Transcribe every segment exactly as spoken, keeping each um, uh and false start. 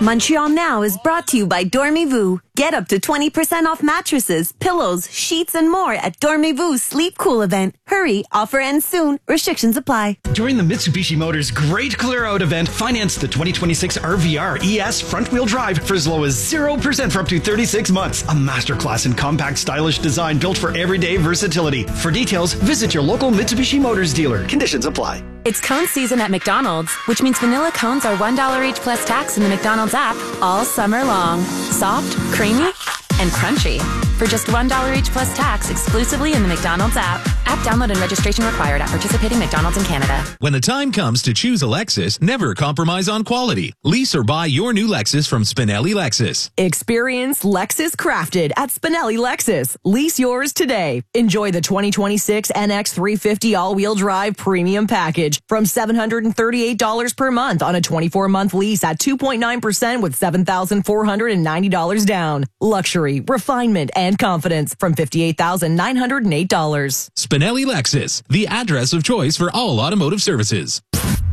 Montreal Now is brought to you by Dormez-vous. Get up to twenty percent off mattresses, pillows, sheets, and more at Dormez-vous Sleep Cool event. Hurry, offer ends soon. Restrictions apply. During the Mitsubishi Motors Great Clear Out event, finance the twenty twenty-six R V R E S front-wheel drive for as low as zero percent for up to thirty-six months. A masterclass in compact, stylish design built for everyday versatility. For details, visit your local Mitsubishi Motors dealer. Conditions apply. It's cone season at McDonald's, which means vanilla cones are one dollar each plus tax in the McDonald's app all summer long. Soft, creamy, and crunchy. For just one dollar each plus tax exclusively in the McDonald's app. App download and registration required at participating McDonald's in Canada. When the time comes to choose a Lexus, never compromise on quality. Lease or buy your new Lexus from Spinelli Lexus. Experience Lexus crafted at Spinelli Lexus. Lease yours today. Enjoy the twenty twenty-six N X three fifty all-wheel drive premium package from seven hundred thirty-eight dollars per month on a twenty-four month lease at two point nine percent with seven thousand four hundred ninety dollars down. Luxury, refinement, and confidence from fifty-eight thousand nine hundred eight dollars. Spinelli Lexus, the address of choice for all automotive services.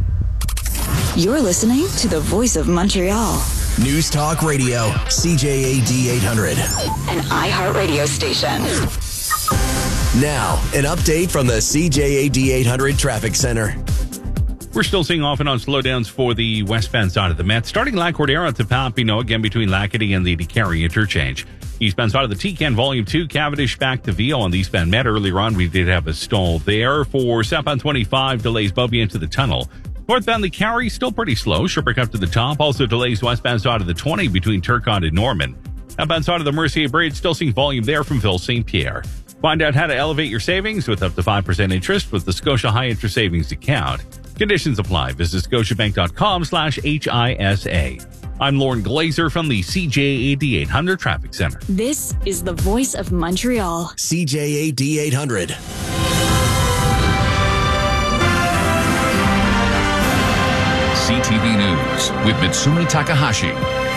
You're listening to the Voice of Montreal. News Talk Radio, C J A D eight hundred. An iHeart radio station. Now, an update from the C J A D eight hundred Traffic Center. We're still seeing off and on slowdowns for the westbound side of the Met, starting La Cordera to Papineau, again between Lacadie and the DeCarry interchange. Eastbound side of the T C A N Volume two, Cavendish back to Vio on the eastbound Met. Earlier on, we did have a stall there. For southbound twenty-five, delays Beaubien into the tunnel. Northbound the Carry, still pretty slow. Sherbrooke up to the top. Also delays westbound side of the twenty between Turcotte and Norman. Outbound side of the Mercier Bridge, still seeing volume there from Ville Saint Pierre. Find out how to elevate your savings with up to five percent interest with the Scotia High Interest Savings Account. Conditions apply. Visit scotiabank.com slash HISA. I'm Lauren Glazer from the C J A D eight hundred Traffic Center. This is the Voice of Montreal. C J A D eight hundred. C T V News with Mitsumi Takahashi.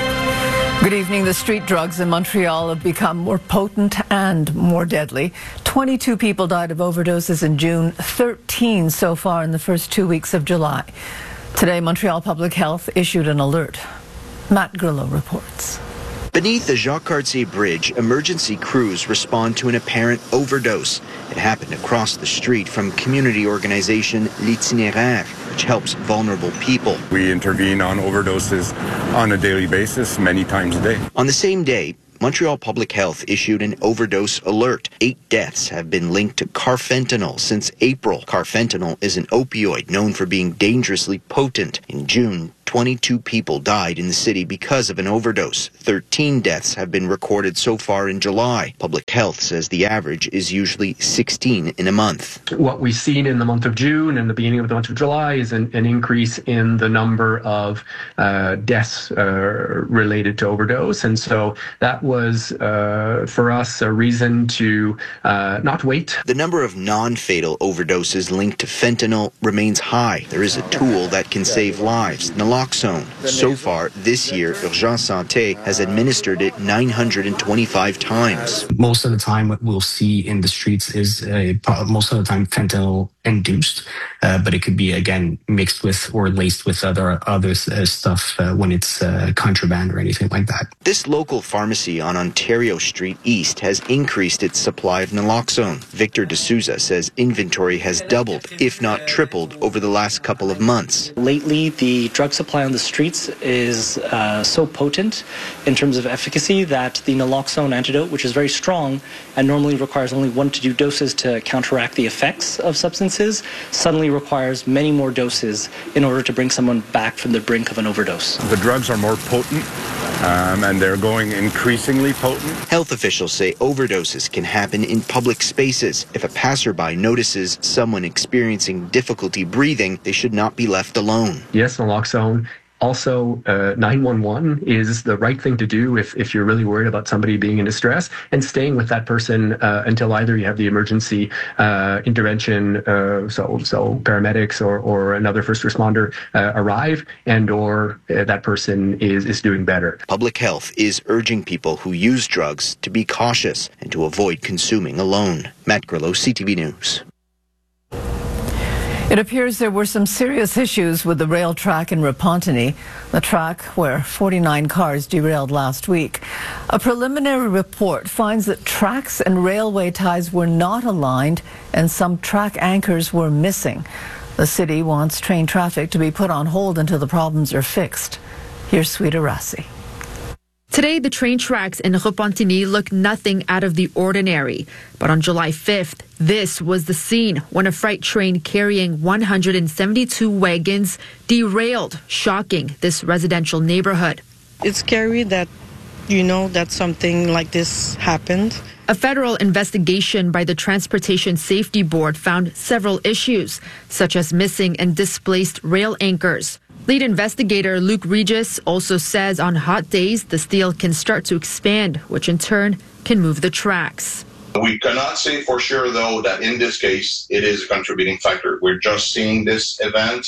Good evening. The street drugs in Montreal have become more potent and more deadly. twenty-two people died of overdoses in June, thirteen so far in the first two weeks of July. Today, Montreal Public Health issued an alert. Matt Grillo reports. Beneath the Jacques Cartier Bridge, emergency crews respond to an apparent overdose. It happened across the street from community organization L'Itinéraire, which helps vulnerable people. We intervene on overdoses on a daily basis, many times a day. On the same day, Montreal Public Health issued an overdose alert. Eight deaths have been linked to carfentanil since April. Carfentanil is an opioid known for being dangerously potent. In June, twenty-two people died in the city because of an overdose. thirteen deaths have been recorded so far in July. Public Health says the average is usually sixteen in a month. What we've seen in the month of June and the beginning of the month of July is an, an increase in the number of uh, deaths uh, related to overdose. And so that was, uh, for us, a reason to uh, not wait. The number of non-fatal overdoses linked to fentanyl remains high. There is a tool that can save lives, naloxone. So far, this year, Urgence Santé has administered it nine hundred twenty-five times. Most of the time, what we'll see in the streets is uh, most of the time fentanyl induced, uh, but it could be, again, mixed with or laced with other other uh, stuff uh, when it's uh, contraband or anything like that. This local pharmacy on Ontario Street East has increased its supply of naloxone. Victor D'Souza says inventory has doubled, if not tripled, over the last couple of months. Lately, the drug supply on the streets is uh, so potent in terms of efficacy that the naloxone antidote, which is very strong and normally requires only one to two doses to counteract the effects of substances, suddenly requires many more doses in order to bring someone back from the brink of an overdose. The drugs are more potent, um, and they're going increasingly potent. Health officials say overdoses can happen in public spaces. If a passerby notices someone experiencing difficulty breathing, they should not be left alone. Yes, naloxone. Also, uh, nine one one is the right thing to do if, if you're really worried about somebody being in distress, and staying with that person uh, until either you have the emergency uh, intervention, uh, so so paramedics or, or another first responder uh, arrive, and or uh, that person is, is doing better. Public Health is urging people who use drugs to be cautious and to avoid consuming alone. Matt Grillo, C T V News. It appears there were some serious issues with the rail track in Repentigny, the track where forty-nine cars derailed last week. A preliminary report finds that tracks and railway ties were not aligned and some track anchors were missing. The city wants train traffic to be put on hold until the problems are fixed. Here's Sweeta Rassi. Today, the train tracks in Repentigny look nothing out of the ordinary. But on July fifth, this was the scene when a freight train carrying one hundred seventy-two wagons derailed, shocking this residential neighborhood. It's scary that, you know, that something like this happened. A federal investigation by the Transportation Safety Board found several issues, such as missing and displaced rail anchors. Lead investigator Luke Regis also says on hot days, the steel can start to expand, which in turn can move the tracks. We cannot say for sure, though, that in this case, it is a contributing factor. We're just seeing this event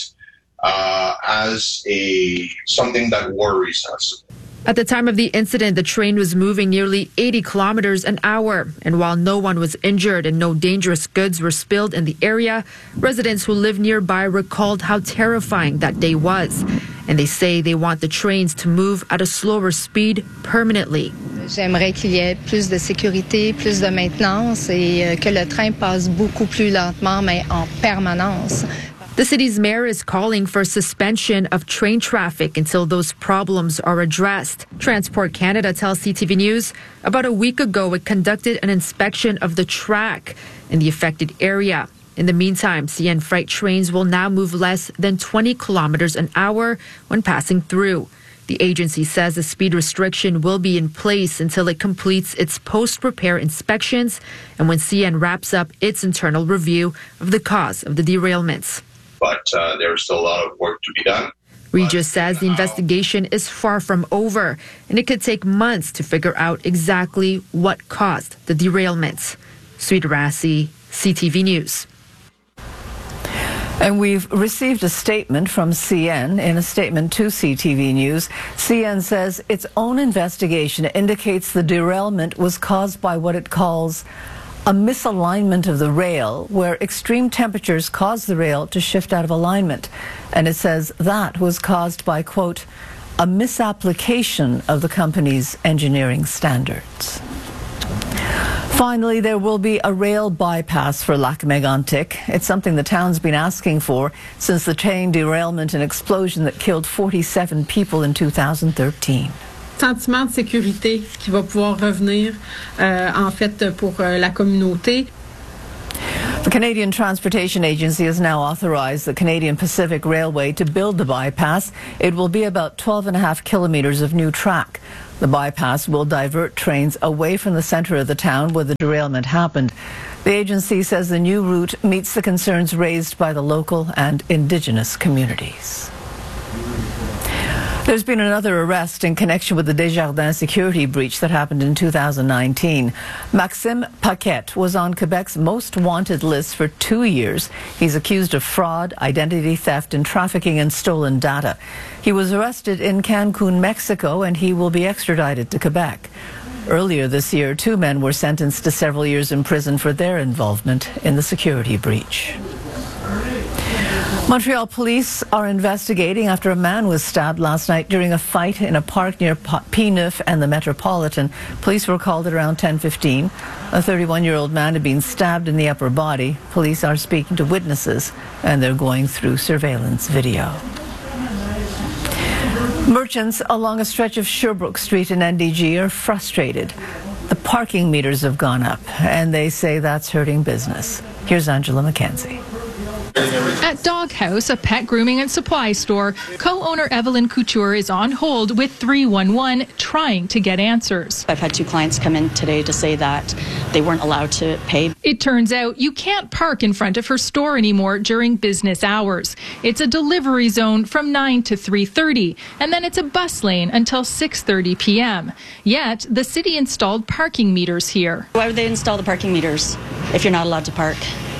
uh, as a something that worries us. At the time of the incident, the train was moving nearly eighty kilometers an hour. And while no one was injured and no dangerous goods were spilled in the area, residents who live nearby recalled how terrifying that day was. And they say they want the trains to move at a slower speed permanently. J'aimerais qu'il y ait plus de sécurité, plus de maintenance et que le train passe beaucoup plus lentement, mais en permanence. The city's mayor is calling for suspension of train traffic until those problems are addressed. Transport Canada tells C T V News about a week ago it conducted an inspection of the track in the affected area. In the meantime, C N freight trains will now move less than twenty kilometers an hour when passing through. The agency says the speed restriction will be in place until it completes its post-repair inspections and when C N wraps up its internal review of the cause of the derailments. But uh, there's still a lot of work to be done. Regis says the investigation is far from over, and it could take months to figure out exactly what caused the derailments. Sweeta Rassi, C T V News. And we've received a statement from C N. In a statement to C T V News, C N says its own investigation indicates the derailment was caused by what it calls a misalignment of the rail, where extreme temperatures caused the rail to shift out of alignment. And it says that was caused by, quote, a misapplication of the company's engineering standards. Finally, there will be a rail bypass for Lac-Mégantic. It's something the town's been asking for since the train derailment and explosion that killed forty-seven people in two thousand thirteen. Sentiment de sécurité qui va pouvoir revenir euh, en fait pour euh, la communauté. The Canadian Transportation Agency has now authorized the Canadian Pacific Railway to build the bypass. It will be about twelve and a half kilometers of new track. The bypass will divert trains away from the center of the town where the derailment happened. The agency says the new route meets the concerns raised by the local and Indigenous communities. There's been another arrest in connection with the Desjardins security breach that happened in two thousand nineteen. Maxime Paquette was on Quebec's most wanted list for two years. He's accused of fraud, identity theft, and trafficking in stolen data. He was arrested in Cancun, Mexico, and he will be extradited to Quebec. Earlier this year, two men were sentenced to several years in prison for their involvement in the security breach. Montreal police are investigating after a man was stabbed last night during a fight in a park near P neuf and the Metropolitan. Police were called at around ten fifteen. A thirty-one-year-old man had been stabbed in the upper body. Police are speaking to witnesses, and they're going through surveillance video. Merchants along a stretch of Sherbrooke Street in N D G are frustrated. The parking meters have gone up, and they say that's hurting business. Here's Angela McKenzie. At Doghouse, a pet grooming and supply store, co-owner Evelyn Couture is on hold with three one one trying to get answers. I've had two clients come in today to say that they weren't allowed to pay. It turns out you can't park in front of her store anymore during business hours. It's a delivery zone from nine to three thirty, and then it's a bus lane until six thirty p.m. Yet, the city installed parking meters here. Why would they install the parking meters if you're not allowed to park?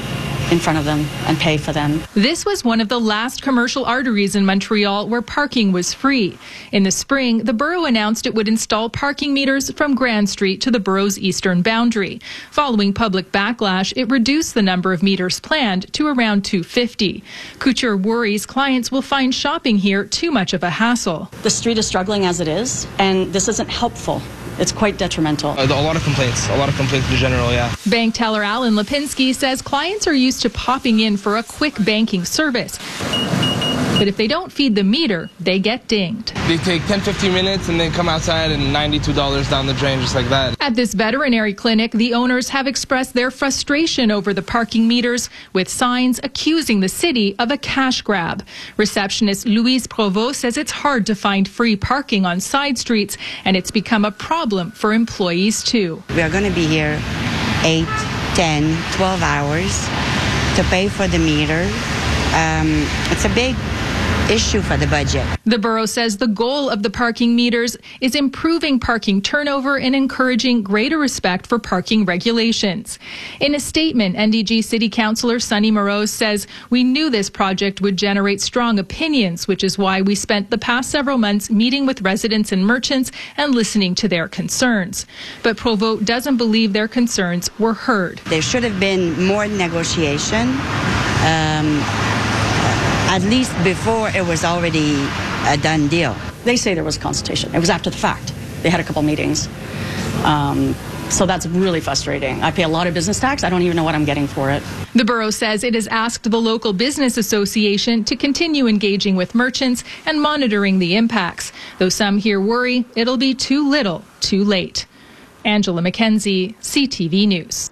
in front of them and pay for them. This was one of the last commercial arteries in Montreal where parking was free. In the spring, the borough announced it would install parking meters from Grand Street to the borough's eastern boundary. Following public backlash, it reduced the number of meters planned to around two hundred fifty. Couture worries clients will find shopping here too much of a hassle. The street is struggling as it is, and this isn't helpful. It's quite detrimental. Uh, a lot of complaints, a lot of complaints in general, yeah. Bank teller Alan Lipinski says clients are used to popping in for a quick banking service. But if they don't feed the meter, they get dinged. They take ten, fifteen minutes and then come outside and ninety-two dollars down the drain just like that. At this veterinary clinic, the owners have expressed their frustration over the parking meters with signs accusing the city of a cash grab. Receptionist Louise Provost says it's hard to find free parking on side streets, and it's become a problem for employees too. We are going to be here eight, ten, twelve hours to pay for the meter. Um, it's a big issue for the budget. The borough says the goal of the parking meters is improving parking turnover and encouraging greater respect for parking regulations. In a statement, N D G City Councillor Sonny Morose says, "We knew this project would generate strong opinions, which is why we spent the past several months meeting with residents and merchants and listening to their concerns." But Provost doesn't believe their concerns were heard. There should have been more negotiation. Um, At least before it was already a done deal. They say there was a consultation. It was after the fact. They had a couple meetings. Um, so that's really frustrating. I pay a lot of business tax. I don't even know what I'm getting for it. The borough says it has asked the local business association to continue engaging with merchants and monitoring the impacts. Though some here worry it'll be too little, too late. Angela McKenzie, C T V News.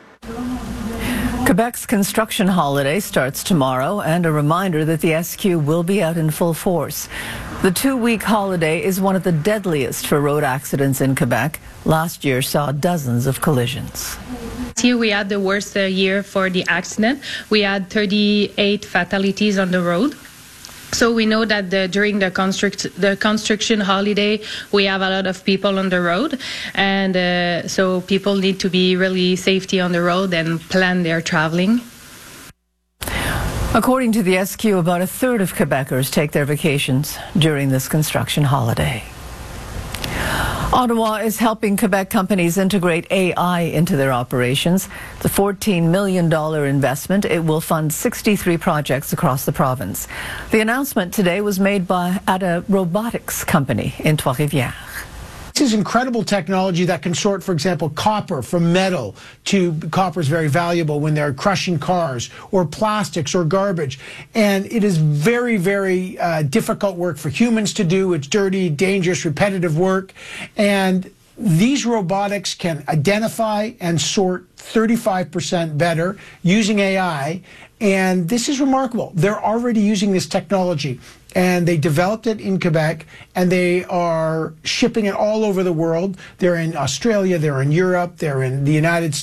Quebec's construction holiday starts tomorrow, and a reminder that the S Q will be out in full force. The two-week holiday is one of the deadliest for road accidents in Quebec. Last year saw dozens of collisions. Here we had the worst uh, year for the accident. We had thirty-eight fatalities on the road. So we know that the, during the, construct, the construction holiday, we have a lot of people on the road. And uh, so people need to be really safety on the road and plan their traveling. According to the S Q, about a third of Quebecers take their vacations during this construction holiday. Ottawa is helping Quebec companies integrate A I into their operations. It's a fourteen million dollars investment. It will fund sixty-three projects across the province. The announcement today was made by at a robotics company in Trois-Rivières. This is incredible technology that can sort, for example, copper from metal. To copper is very valuable when they're crushing cars, or plastics or garbage. And it is very, very uh, difficult work for humans to do. It's dirty, dangerous, repetitive work. And these robotics can identify and sort thirty-five percent better using A I. And this is remarkable. They're already using this technology. And they developed it in Quebec, and they are shipping it all over the world. They're in Australia, they're in Europe, they're in the United States.